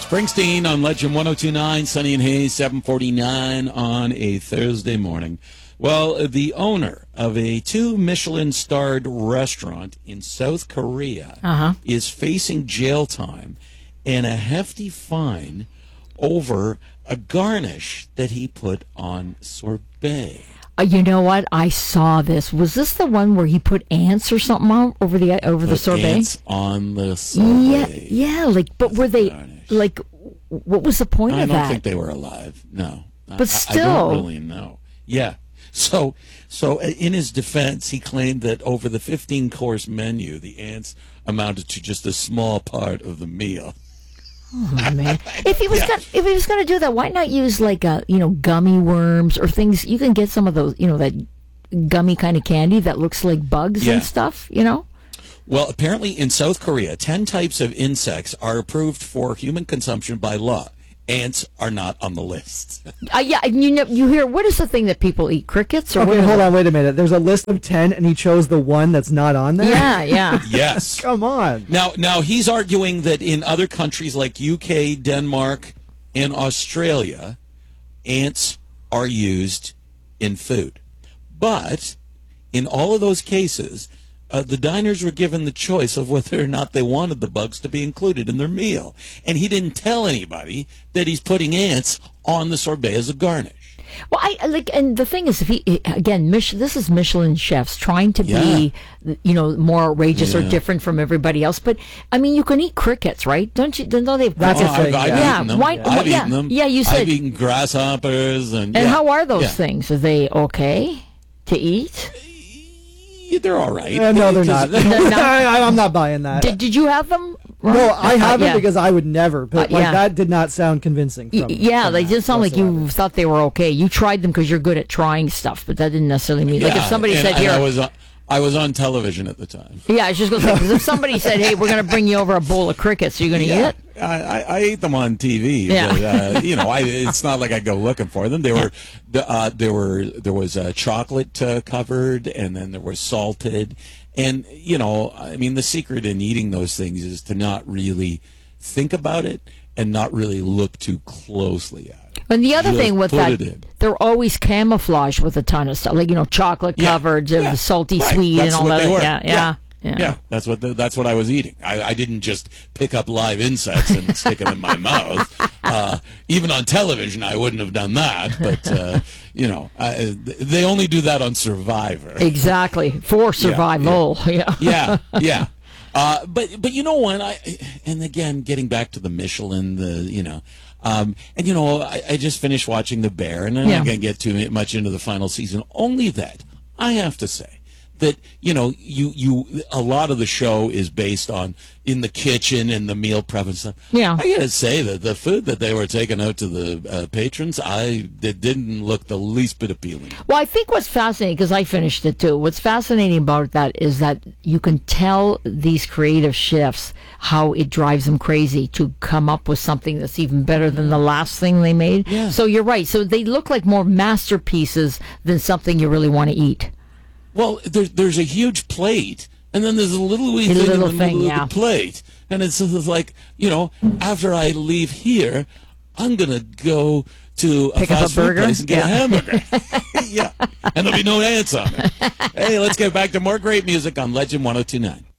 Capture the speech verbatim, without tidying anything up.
Springsteen on Legend one oh two point nine, Sunny and Hayes, seven forty-nine on a Thursday morning. Well, the owner of a two Michelin-starred restaurant in South Korea uh-huh. is facing jail time and a hefty fine over a garnish that he put on sorbet. Uh, you know what? I saw this. Was this the one where he put ants or something on over the over Put the sorbet? Ants on the sorbet. Yeah, yeah. Like, but were they garnish. like? What was the point I of don't that? think they were alive. No, But I, still, I don't really know. Yeah. So, so in his defense, he claimed that over the fifteen-course menu, the ants amounted to just a small part of the meal. Oh, man. If he was Yeah. gonna, if he was going to do that, why not use like a you know gummy worms or things? You can get some of those, you know, that gummy kind of candy that looks like bugs Yeah. and stuff. You know. Well, apparently in South Korea, ten types of insects are approved for human consumption by law. Ants are not on the list. Uh, yeah, and you know, you hear what is the thing that people eat? Crickets or Okay, what? hold on, wait a minute. There's a list of ten, and he chose the one that's not on there? Yeah, yeah. Yes. Come on. Now, now he's arguing that in other countries like U K, Denmark, and Australia, ants are used in food. But in all of those cases, uh, the diners were given the choice of whether or not they wanted the bugs to be included in their meal. And he didn't tell anybody that he's putting ants on the sorbet as a garnish. Well, I I like, and the thing is, if he again, Mich- this is Michelin chefs trying to be, you know, more outrageous Yeah. or different from everybody else. But I mean, you can eat crickets, right? Don't you? Don't they have That's crickets? a I've, thing, I've yeah. eaten them. Why- I've yeah. eaten them. Yeah, you said- I've eaten grasshoppers. And, And yeah. how are those Yeah. things? Are they okay to eat? Yeah, they're all right. Uh, no, they're not. Just- They're not? I, I'm not buying that. Did Did you have them? Ron? no, I Uh, haven't yeah. because I would never. But Uh, like yeah. that did not sound convincing. Y- From, yeah, from they that didn't sound like you whatsoever. thought they were okay. You tried them because you're good at trying stuff, but that didn't necessarily mean like if Yeah, somebody and- said and here. I was on, I was on television at the time. Yeah, I was just going to say, because if somebody said, hey, we're going to bring you over a bowl of crickets, are you going to eat Yeah, it? I, I, I ate them on T V. Yeah. But, uh, you know, I, it's not like I go looking for them. They were, the, uh, there were, there was uh, chocolate uh, covered, and then there was salted, and you know, I mean, the secret in eating those things is to not really think about it and not really look too closely at it. And the other Just thing with put that, it in. they're always camouflaged with a ton of stuff, like, you know, chocolate Yeah, covered, yeah, uh, salty right. sweet, That's and all what that. they were. Yeah, yeah, Yeah. yeah. Yeah, that's what the, that's what I was eating. I, I didn't just pick up live insects and stick them in my mouth. Uh, even on television, I wouldn't have done that. But uh, you know, I, they only do that on Survivor. Exactly, for survival. Yeah. Yeah, yeah. Uh, but but you know what? I and again, getting back to the Michelin, the you know. Um, and you know, I, I just finished watching The Bear, and I'm Yeah. not going to get too much into the final season. Only that I have to say that you know, you you a lot of the show is based on in the kitchen and the meal prep and stuff. Yeah. I got to say that the food that they were taking out to the uh, patrons, I it didn't look the least bit appealing. Well, I think what's fascinating, because I finished it too, what's fascinating about that is that you can tell these creative chefs how it drives them crazy to come up with something that's even better than the last thing they made. Yeah. So you're right. So they look like more masterpieces than something you really want to eat. Well, there's there's a huge plate, and then there's a little wee A thing little in the middle thing, of yeah. the plate, and it's sort of like, you know, after I leave here, I'm gonna go to a Pick up a fast food burger? place and get Yeah. a hamburger. Yeah, and there'll be no ants on it. Hey, let's get back to more great music on Legend one oh two point nine.